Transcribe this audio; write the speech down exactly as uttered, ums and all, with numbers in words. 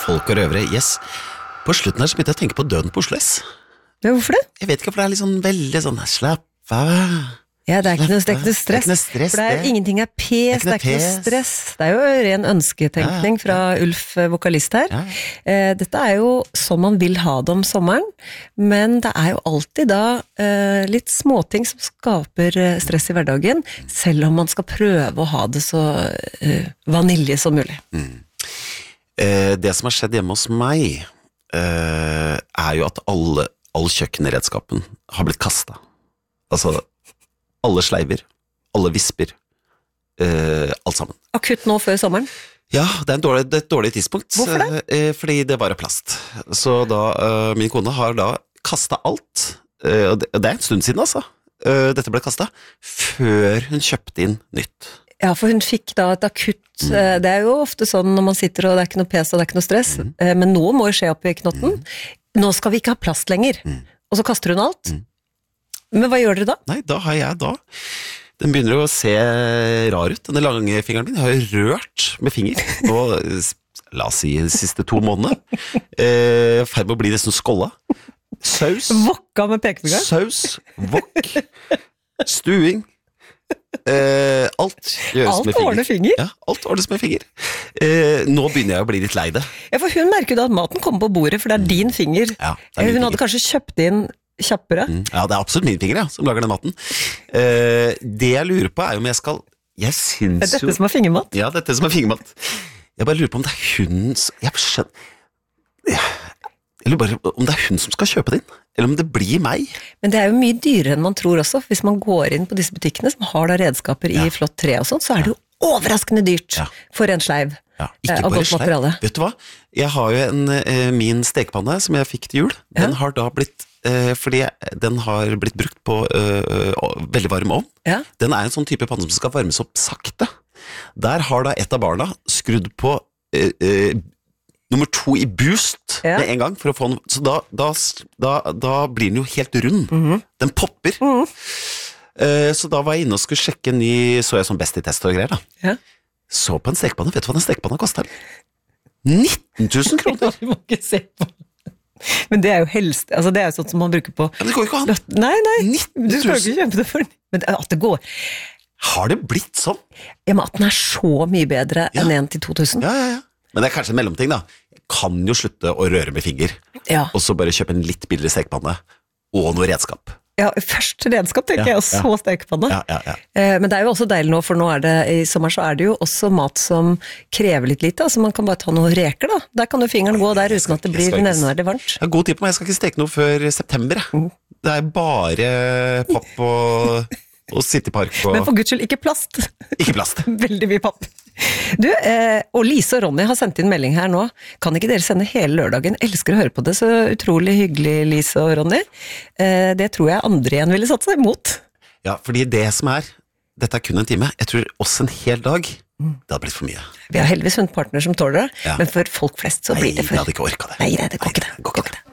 folk og røvere, yes. På slutten her så begynte jeg å tenke på døden på Oslo S. Ja, hvorfor det? Jeg vet ikke, for det er litt sånn veldig sånn, slapp av. Ja, det er ikke noe, det er ikke noe stress. Det er ikke noe stress, for det er, det. ingenting er pes, det er ikke noe stress. Det er jo ren ønsketenkning fra Ulf, vokalist her. Eh, dette er jo sånn man vil ha det om sommeren, men det er jo alltid da eh, litt småting som skaper eh, stress i hverdagen, selv om man skal prøve å ha det så eh, vanilje som mulig. Mm. Eh, det som har skjedd hjemme hos meg, eh, er jo at alle, all kjøkkenredskapen har blitt kastet. Altså, alle sleiver, alle visper, uh, alt sammen. Akutt nå før sommeren? Ja, det er, dårlig, det er et dårlig tidspunkt. Hvorfor det? Uh, fordi det var plast. Så da, uh, min kone har da kastet alt, uh, og det, det er en stund siden altså, uh, dette ble kastet, før hun kjøpte inn nytt. Ja, for hun fikk da et akutt, mm. det er jo ofte sånn når man sitter og det er ikke noe pes og det er ikke noe stress, mm. men noe må jo skje opp i knotten. Mm. Nå skal vi ikke ha plast lenger, mm. og så kaster hun alt. Mm. Men hva gjør dere da? Nei, da har jeg da den begynner å se rar ut, denne lange fingeren min. Jeg har jo rørt med finger, og la oss si de siste to månedene. Eh, Ferd med å bli nesten skålla. Saus. Vokka med pekefingeren? Saus, vokk, stuing. Eh, alt gjøres alt med finger. Ordner finger? Ja, alt ordnes med finger. Eh, nå begynner jeg å bli litt lei det. Ja, for hun merker jo da at maten kommer på bordet, for det er din finger. Ja, det er min hun finger. Hadde kanskje kjøpt inn kjappere. Mm. Ja, det er absolutt min finger, ja, som lager den maten. Uh, det jeg lurer på er om jeg skal Jeg syns jo Det er dette som er fingermat? Ja, dette som er fingermat. Jeg bare lurer på om det er hun som Jeg skjønner jeg, jeg lurer bare om det er hun som skal kjøpe det inn, eller om det blir meg. Men det er jo mye dyrere enn man tror også. Hvis man går inn på disse butikkene som har da redskaper i ja. flott tre og sånt, så er det jo overraskende dyrt ja. for en sleiv. Ja, ikke bare sleiv. Vet du hva? Jeg har jo en, eh, min stekepanne som jeg fikk til jul. Den ja. har da blitt, eh, fordi den har blitt brukt på eh, veldig varm ovn. Ja. Den er en sånn type panne som skal varmes opp sakte. Der har da et av barna skrudd på eh, eh, nummer to i boost ja. med en gang, for å få den, så da, da, da, da blir den jo helt rund. Mm-hmm. Den popper. Mm-hmm. Eh, så da var jeg inne og skulle sjekke en ny, så jeg sånn best i test og greier da. Ja. Så på en stekepanne, vet du hva den stekepanna kostet? nitten tusen kroner! Du må ikke se på. Men det er jo helst, altså det er jo sånt som man bruker på. Ja, det går ikke an. Nei, nei, du skal ikke kjøpe det for. Men at det går. Har det blitt sånn? Ja, maten er så mye bedre ja. enn en til to tusen. Ja, ja, ja. Men det er kanskje en mellomting da. Jeg kan jo slutte å røre med finger, ja. og så bare kjøpe en litt billigere stekepanne, og noe redskap. Ja, først redskap, tenker ja, jeg, og så ja. stekepanne. Ja, ja, ja. Eh, men det er jo også deilig nå, for nå er det, i sommer så er det jo også mat som krever litt lite, altså man kan bare ta noen reker da. Der kan jo fingeren gå der uten at det blir nevneverdig varmt. Jeg har god tid på meg, jeg skal ikke steke noe før september. Mm. Det er bare papp og, og sittepark. Og... Men for Guds skyld, ikke plast. Ikke plast. Veldig mye papp. Du, eh, og Lise og Ronny har sendt inn melding her nå. Kan ikke dere sende hele lørdagen? Elsker å høre på det, så utrolig hyggelig, Lise og Ronny. Eh, det tror jeg andre igjen ville satt seg imot. Ja, fordi det som er, dette er kun en time, jeg tror også en hel dag, det hadde blitt for mye. Vi har heldigvis funnet partner som tåler det, ja. men for folk flest så blir det for... Nei, jeg hadde ikke orket det. Nei, det går ikke det. Går ikke det.